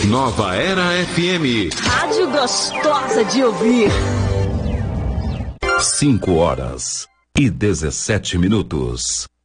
Nova Era FM. Rádio gostosa de ouvir. 5 horas e 17 minutos.